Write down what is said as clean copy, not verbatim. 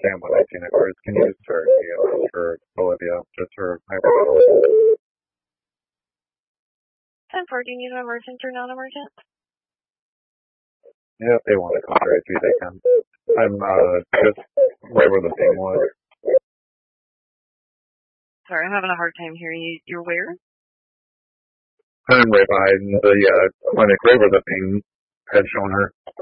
understand what 19 hours can use for for Olivia, just for hyperventilating. 10-4, do you need an emergent or non-emergent? Yeah, if they want to come straight to you, they can. I'm just right where the thing was. Sorry, I'm having a hard time hearing you. You're where? I'm right behind the clinic, right where the thing had shown her.